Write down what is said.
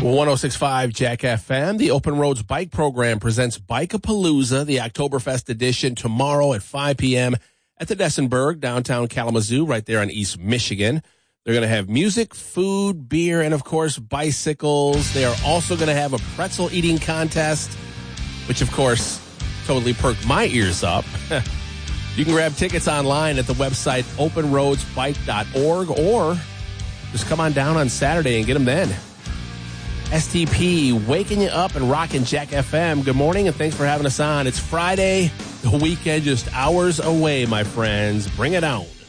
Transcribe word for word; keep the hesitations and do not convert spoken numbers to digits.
one oh six point five Jack F M. The Open Roads Bike Program presents Bike-a-Palooza, the Oktoberfest edition, tomorrow at five p.m. at the Dessenberg, downtown Kalamazoo, right there on East Michigan. They're going to have music, food, beer, and, of course, bicycles. They are also going to have a pretzel eating contest, which, of course, totally perked my ears up. You can grab tickets online at the website open roads bike dot org, or just come on down on Saturday and get them then. S T P, waking you up and rocking Jack F M. Good morning, and thanks for having us on. It's Friday, the weekend just hours away, my friends. Bring it on.